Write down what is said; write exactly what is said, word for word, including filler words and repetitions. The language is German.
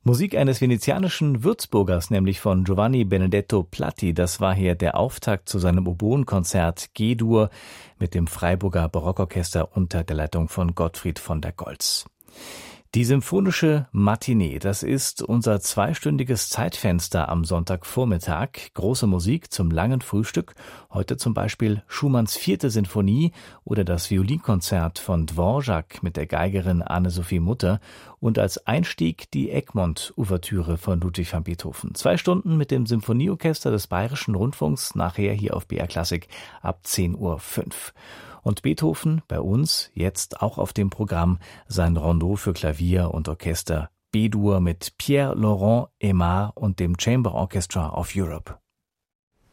Musik eines venezianischen Würzburgers, nämlich von Giovanni Benedetto Platti. Das war hier der Auftakt zu seinem Oboenkonzert G-Dur mit dem Freiburger Barockorchester unter der Leitung von Gottfried von der Goltz. Die symphonische Matinee, das ist unser zweistündiges Zeitfenster am Sonntagvormittag. Große Musik zum langen Frühstück. Heute zum Beispiel Schumanns vierte Sinfonie oder das Violinkonzert von Dvorak mit der Geigerin Anne-Sophie Mutter und als Einstieg die Egmont-Ouvertüre von Ludwig van Beethoven. Zwei Stunden mit dem Symphonieorchester des Bayerischen Rundfunks, nachher hier auf B R Klassik ab zehn Uhr fünf. Und Beethoven bei uns jetzt auch auf dem Programm sein Rondeau für Klavier und Orchester B-Dur mit Pierre Laurent Aimard und dem Chamber Orchestra of Europe.